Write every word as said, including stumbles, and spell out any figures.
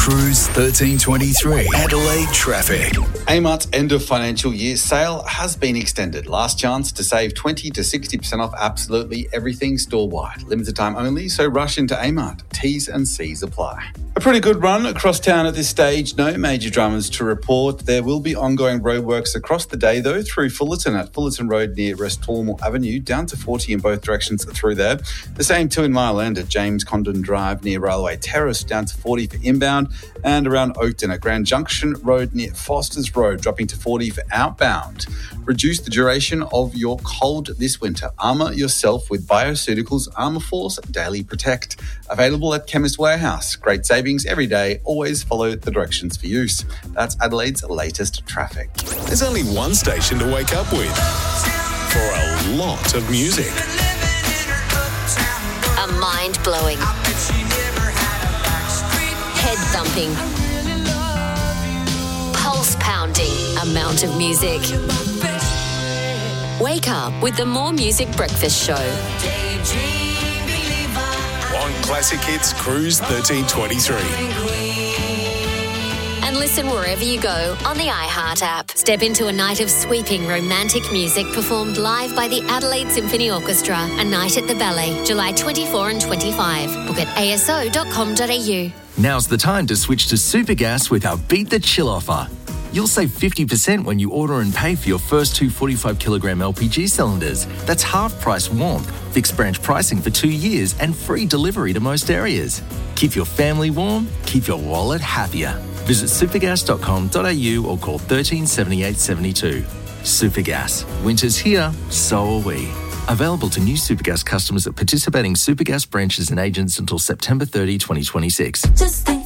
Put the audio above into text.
Cruise thirteen twenty-three, Adelaide traffic. Amart's end of financial year sale has been extended. Last chance to save twenty to sixty percent off absolutely everything store-wide. Limited time only, so rush into Amart. T's and C's apply. A pretty good run across town at this stage. No major dramas to report. There will be ongoing roadworks across the day, though, through Fullerton at Fullerton Road near Restormal Avenue, down to forty in both directions through there. The same too in Mile End at James Condon Drive near Railway Terrace, down to forty for inbound, and around Oakton at Grand Junction Road near Foster's Road, dropping to forty for outbound. Reduce the duration of your cold this winter. Armour yourself with Bioceuticals Armour Force Daily Protect. Available at Chemist Warehouse. Great savings every day. Always follow the directions for use. That's Adelaide's latest traffic. There's only one station to wake up with for a lot of music. A mind-blowing, head-thumping, pulse-pounding amount of music. Wake up with the More Music Breakfast Show. On Classic Hits Cruise thirteen twenty-three. And listen wherever you go on the iHeart app. Step into a night of sweeping romantic music performed live by the Adelaide Symphony Orchestra. A night at the Ballet, July twenty-fourth and twenty-fifth. Book at a s o dot com dot a u. Now's the time to switch to Supergas with our Beat the Chill offer. You'll save fifty percent when you order and pay for your first two forty-five kilogram L P G cylinders. That's half price warmth, fixed branch pricing for two years and free delivery to most areas. Keep your family warm, keep your wallet happier. Visit supergas dot com dot a u or call one three seven eight seven two. Supergas. Winter's here, so are we. Available to new Supergas customers at participating Supergas branches and agents until September thirtieth, twenty twenty-six. Just think